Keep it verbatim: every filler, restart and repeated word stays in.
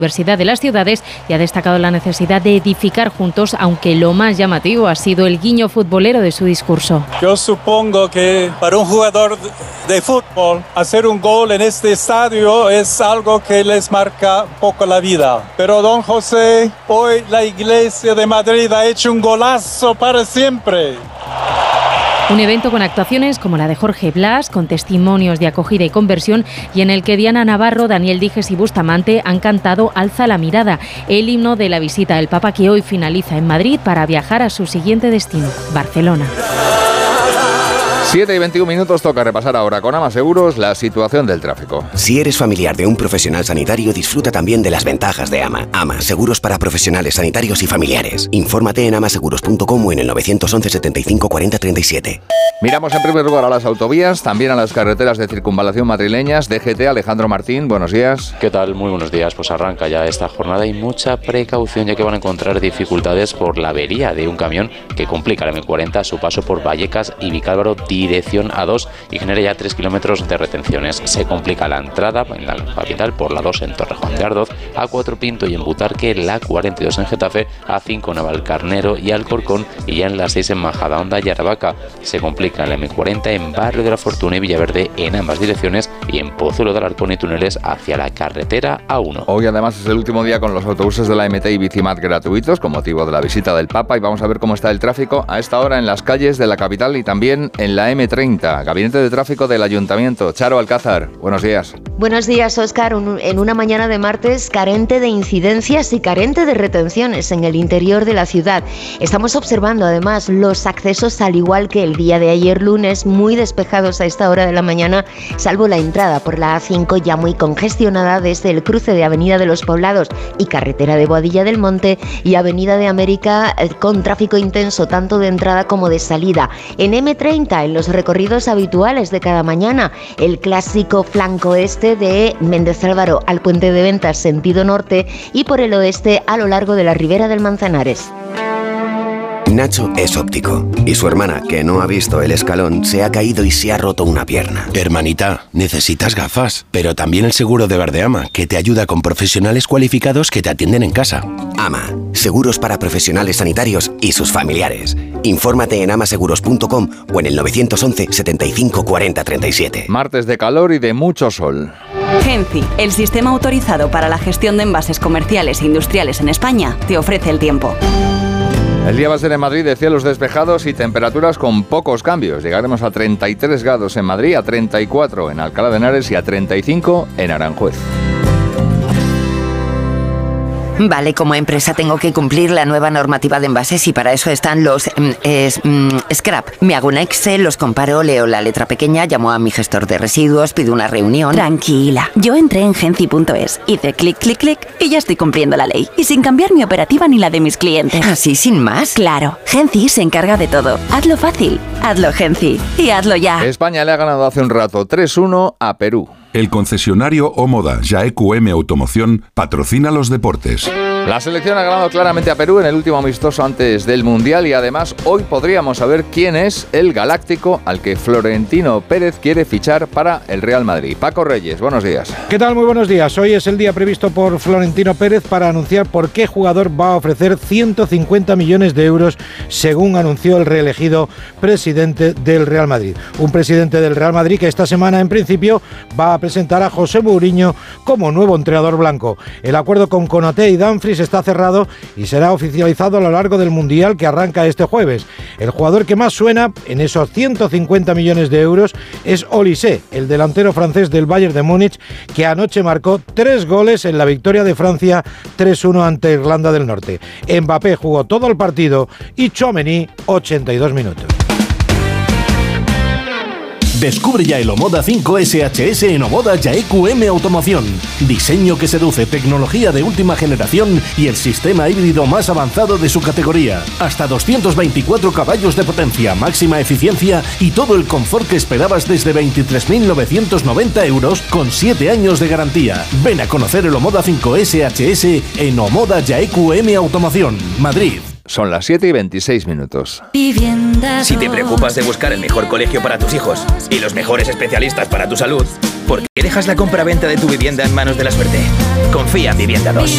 diversidad de las ciudades y ha destacado la necesidad de edificar juntos, aunque lo más llamativo ha sido el guiño futbolero de su discurso. Yo supongo que para un jugador de fútbol hacer un gol en este estadio es algo que les marca un poco la vida. Pero don José, hoy la Iglesia de Madrid ha hecho un golazo para siempre. Un evento con actuaciones como la de Jorge Blas, con testimonios de acogida y conversión, y en el que Diana Navarro, Daniel Dijes y Bustamante han cantado Alza la mirada, el himno de la visita del Papa, que hoy finaliza en Madrid para viajar a su siguiente destino, Barcelona. siete y veintiún minutos, toca repasar ahora con Ama Seguros la situación del tráfico. Si eres familiar de un profesional sanitario, disfruta también de las ventajas de Ama. Ama, seguros para profesionales sanitarios y familiares. Infórmate en amaseguros punto com o en el nueve once setenta y cinco cuarenta treinta y siete. Miramos en primer lugar a las autovías, también a las carreteras de circunvalación madrileñas. D G T, Alejandro Martín, buenos días. ¿Qué tal? Muy buenos días. Pues arranca ya esta jornada y mucha precaución, ya que van a encontrar dificultades por la avería de un camión que complica la eme cuarenta a su paso por Vallecas y Vicálvaro dirección A dos y genera ya tres kilómetros de retenciones. Se complica la entrada en la capital por la dos en Torrejón de Ardoz, A cuatro Pinto y en Butarque, la cuarenta y dos en Getafe, A cinco Navalcarnero y Alcorcón, y ya en la seis en Majadahonda y Aravaca. Se complica en la eme cuarenta en Barrio de la Fortuna y Villaverde en ambas direcciones, y en Pozuelo de Alarcón y túneles hacia la carretera A uno. Hoy además es el último día con los autobuses de la eme te y Bicimat gratuitos con motivo de la visita del Papa, y vamos a ver cómo está el tráfico a esta hora en las calles de la capital y también en la eme treinta. Gabinete de Tráfico del Ayuntamiento. Charo Alcázar, buenos días. Buenos días, Óscar. En una mañana de martes carente de incidencias y carente de retenciones en el interior de la ciudad. Estamos observando además los accesos, al igual que el día de ayer lunes, muy despejados a esta hora de la mañana, salvo la entrada por la A cinco, ya muy congestionada desde el cruce de Avenida de los Poblados y carretera de Boadilla del Monte, y Avenida de América con tráfico intenso tanto de entrada como de salida. En eme treinta, en los recorridos habituales de cada mañana, el clásico flanco este de Méndez Álvaro al Puente de Ventas sentido norte, y por el oeste a lo largo de la Ribera del Manzanares. Nacho es óptico y su hermana, que no ha visto el escalón, se ha caído y se ha roto una pierna. Hermanita, necesitas gafas, pero también el seguro de Verdeama, que te ayuda con profesionales cualificados que te atienden en casa. Ama, seguros para profesionales sanitarios y sus familiares. Infórmate en amaseguros punto com o en el nueve once setenta y cinco cuarenta treinta y siete. Martes de calor y de mucho sol. Genci, el sistema autorizado para la gestión de envases comerciales e industriales en España, te ofrece el tiempo. El día va a ser en Madrid de cielos despejados y temperaturas con pocos cambios. Llegaremos a treinta y tres grados en Madrid, a treinta y cuatro en Alcalá de Henares y a treinta y cinco en Aranjuez. Vale, como empresa tengo que cumplir la nueva normativa de envases y para eso están los es, mm, scrap. Me hago un Excel, los comparo, leo la letra pequeña, llamo a mi gestor de residuos, pido una reunión. Tranquila, yo entré en genci punto es, hice clic, clic, clic y ya estoy cumpliendo la ley. Y sin cambiar mi operativa ni la de mis clientes. ¿Así sin más? Claro, Genci se encarga de todo. Hazlo fácil, hazlo Genci y hazlo ya. España le ha ganado hace un rato tres uno a Perú. El concesionario Omoda Jaeku M Automoción patrocina los deportes. La selección ha ganado claramente a Perú en el último amistoso antes del Mundial, y además hoy podríamos saber quién es el galáctico al que Florentino Pérez quiere fichar para el Real Madrid. Paco Reyes, buenos días. ¿Qué tal? Muy buenos días. Hoy es el día previsto por Florentino Pérez para anunciar por qué jugador va a ofrecer ciento cincuenta millones de euros, según anunció el reelegido presidente del Real Madrid. Un presidente del Real Madrid que esta semana en principio va a presentar a José Mourinho como nuevo entrenador blanco. El acuerdo con Konaté y Dumfries está cerrado y será oficializado a lo largo del Mundial que arranca este jueves. El jugador que más suena en esos ciento cincuenta millones de euros es Olise, el delantero francés del Bayern de Múnich, que anoche marcó tres goles en la victoria de Francia tres uno ante Irlanda del Norte. Mbappé jugó todo el partido y Tchouaméni ochenta y dos minutos. Descubre ya el Omoda cinco ese hache ese en Omoda Jaeku M Automoción. Diseño que seduce, tecnología de última generación y el sistema híbrido más avanzado de su categoría. Hasta doscientos veinticuatro caballos de potencia, máxima eficiencia y todo el confort que esperabas desde veintitrés mil novecientos noventa euros con siete años de garantía. Ven a conocer el Omoda cinco ese hache ese en Omoda Jaeku M Automoción, Madrid. Son las siete y veintiséis minutos. Si te preocupas de buscar el mejor colegio para tus hijos y los mejores especialistas para tu salud, ¿por qué dejas la compra-venta de tu vivienda en manos de la suerte? Confía en Vivienda dos.